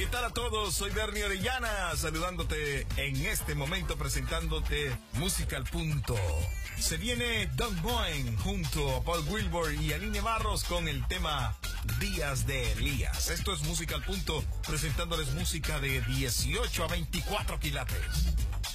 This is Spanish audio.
¿Qué tal a todos? Soy Bernie Orellana, saludándote en este momento, presentándote Música al Punto. Se viene Don Bowen junto a Paul Wilbur y Aline Barros con el tema Días de Elías. Esto es Música al Punto, presentándoles música de 18 a 24 quilates.